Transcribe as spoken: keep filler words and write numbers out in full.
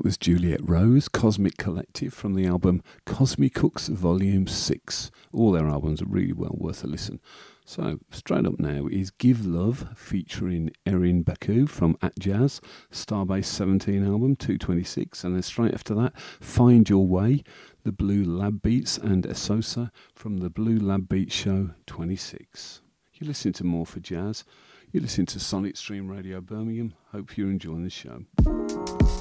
That was Juliet Rose, Cosmic Collective, from the album Cosmic Cooks Volume six. All their albums are really well worth a listen. So, straight up now is Give Love, featuring Erin Baku from At Jazz, Starbase seventeen album, two twenty-six. And then straight after that, Find Your Way, the Blue Lab Beats, and Esosa from the Blue Lab Beats Show twenty-six. You're listening to More for Jazz. You're listening to Sonic Stream Radio Birmingham. Hope you're enjoying the show.